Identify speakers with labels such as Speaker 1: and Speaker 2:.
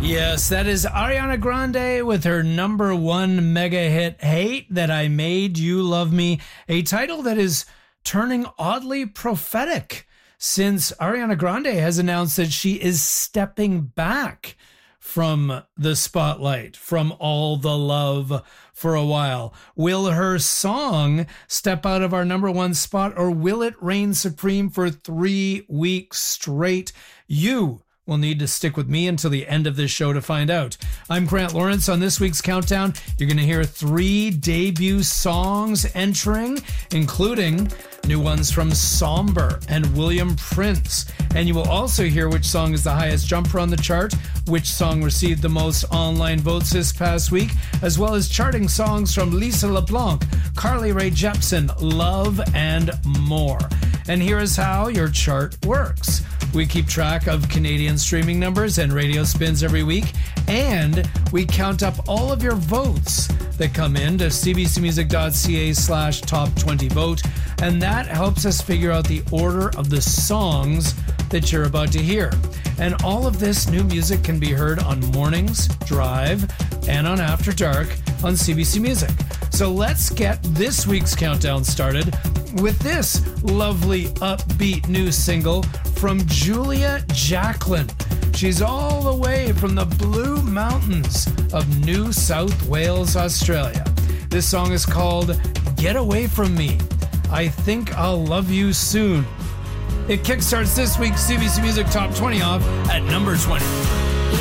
Speaker 1: Yes, that is Ariana Grande with her number one mega hit, Hate That I Made You Love Me, a title that is turning oddly prophetic since Ariana Grande has announced that she is stepping back from the spotlight, from all the love for a while. Will her song step out of our number one spot, or will it reign supreme for 3 weeks straight? You will need to stick with me until the end of this show to find out. I'm Grant Lawrence. On this week's countdown, you're going to hear 3 debut songs entering, including new ones from Somber and William Prince. And you will also hear which song is the highest jumper on the chart, which song received the most online votes this past week, as well as charting songs from Lisa LeBlanc, Carly Rae Jepsen, Love, and more. And here is how your chart works. We keep track of Canadian streaming numbers and radio spins every week, and we count up all of your votes that come in to cbcmusic.ca/top20vote, and that helps us figure out the order of the songs that you're about to hear. And all of this new music can be heard on Mornings, Drive, and on After Dark on CBC Music. So let's get this week's countdown started with this lovely upbeat new single from Julia Jacklin. She's all the way from the Blue Mountains of New South Wales, Australia. This song is called Get Away From Me. I Think I'll Love You Soon. It kickstarts this week's CBC Music Top 20 off at number 20.